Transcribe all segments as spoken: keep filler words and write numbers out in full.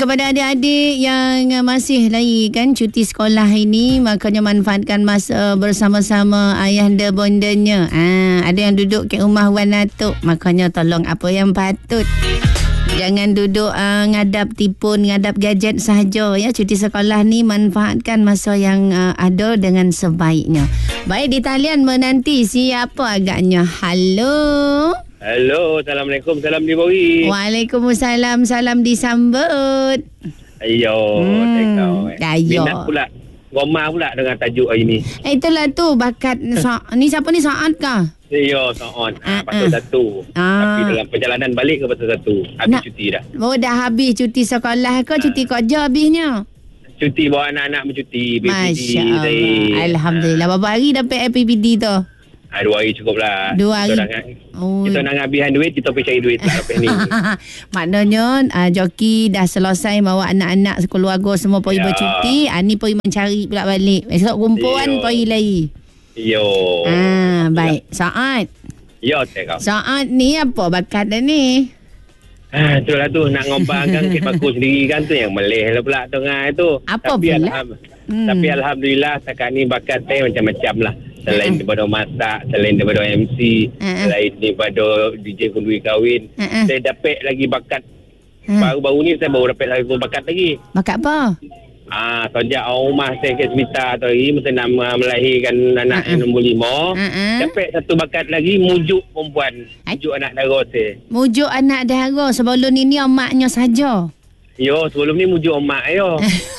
Kepada adik-adik yang masih lagi kan cuti sekolah ini, makanya manfaatkan masa bersama-sama ayahanda bondanya. Ah, ada yang duduk kat rumah Wan Atuk, makanya tolong apa yang patut. Jangan duduk uh, ngadap tipun, ngadap gadget sahaja ya. Cuti sekolah ni manfaatkan masa yang uh, ada dengan sebaiknya. Baik, di talian menanti siapa agaknya. Halo. Halo, Assalamualaikum, salam diberi. Waalaikumsalam, salam disambut. Ayo, Hmm, tekau. ayo. Minat pula, Goma pula dengan tajuk hari ni. Eh, itulah tu bakat so- ni siapa ni Saad kah? Ayo, soon. Ah, Ha, pasal ah. satu. Ah. Tapi dalam perjalanan balik ke pasal satu. Habis Nak- cuti dah. Oh, dah habis cuti sekolah ke cuti kerja habisnya? Cuti bawa anak-anak bercuti. P P D, Masya Allah. saya. Alhamdulillah. Berapa hari dapat P P D tu? Ha, dua hari cukup lah. Dua hari. Kita nak, Oh. kita nak ngabihan duit, kita pergi cari duit lah lepas ni. Maknanya uh, joki dah selesai bawa anak-anak keluarga semua pergi Ya. bercuti. Ah, ni pergi mencari pula balik. Esok kumpulan Yo. pergi lagi. Yo. Ah, baik. Saad. Yo, tekau. Saad ni apa bakat dia ni? Ha, itulah tu nak ngompangkan kit baku sendiri kan tu yang meleh lah pula tengah tu. Apa tapi pula? Alham, Hmm. Tapi Alhamdulillah setakat ni bakat saya macam-macam lah. Selain Hmm. daripada masak, selain daripada M C, Hmm. selain daripada D J kundui kahwin, Hmm. saya dapat lagi bakat. Hmm. Baru-baru ni saya baru dapat lagi bakat lagi. Bakat apa? Ah, sejak rumah saya ke hospital tu hari masa nak uh, melahirkan anak yang nombor lima, Hmm. dapat satu bakat lagi mujuk perempuan, Ai. mujuk anak dara saya. Mujuk anak dara. Sebelum ni ni maknya saja. Yo, sebelum ni mujuk emak yo.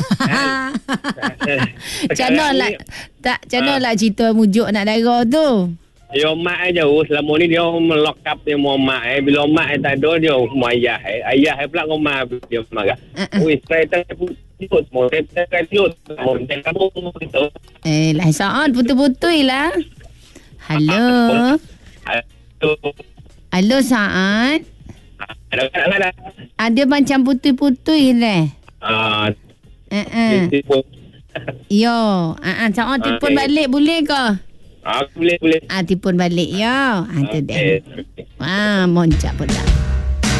Cana lah tak cana Ah. lah cerita mujuk anak dara tu. Dia mak aja jauh. Selama ni dia melock up dia mau mak eh. Bila mak eh tak ada dia mau ayah eh. Ayah eh pula ngomong dia marah. Uh-uh. Oi, saya tak putut. Mau saya tak putut. Mau saya kamu gitu. Eh, lah Saad putul-putul lah. Halo. Aduh. Halo Saad. Ada kan ada. Ada macam putul-putul lah. Ah, Uh-uh. dia pun. Yo, uh-uh. Saad telefon Okey. balik boleh ke? Ah, boleh boleh. Ah, telefon balik yo. Ah, tu Okey. dah. Ah, moncak pula.